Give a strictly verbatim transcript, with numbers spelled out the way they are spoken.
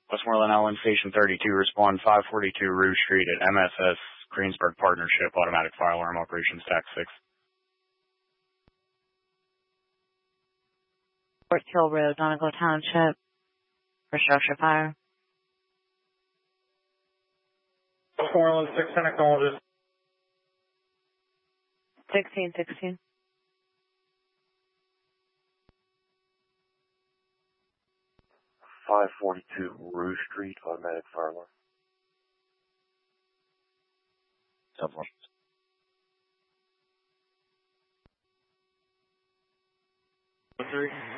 Westmoreland Allen Station thirty-two, respond five forty-two Rouge Street at M S S Greensburg Partnership, automatic fire alarm operations, tax six. Fort Hill Road, Donegal Township, for structure fire. Westmoreland six, acknowledges. sixteen sixteen. five forty-two Rouge Street, automatic fire alarm. Three.